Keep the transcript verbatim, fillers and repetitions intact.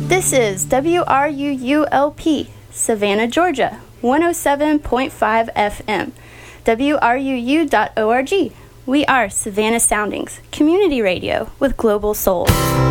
This is W R U U L P, Savannah, Georgia, one oh seven point five F M, W R U U dot org. We are Savannah Soundings, community radio with global soul.